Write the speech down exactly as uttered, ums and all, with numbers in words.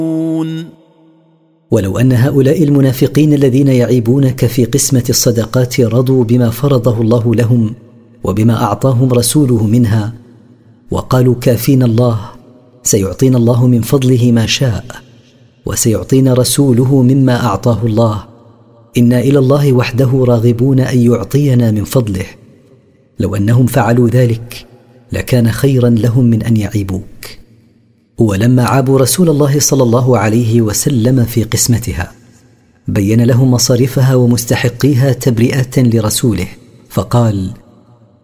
ولو أن هؤلاء المنافقين الذين يعيبونك في قسمة الصدقات رضوا بما فرضه الله لهم وبما أعطاهم رسوله منها وقالوا كافينا الله، سيعطينا الله من فضله ما شاء، وسيعطينا رسوله مما أعطاه الله، إنا إلى الله وحده راغبون أن يعطينا من فضله. لو أنهم فعلوا ذلك لكان خيرا لهم من أن يعيبوك. ولما عابوا رسول الله صلى الله عليه وسلم في قسمتها بين لهم مصارفها ومستحقيها تبرئة لرسوله، فقال: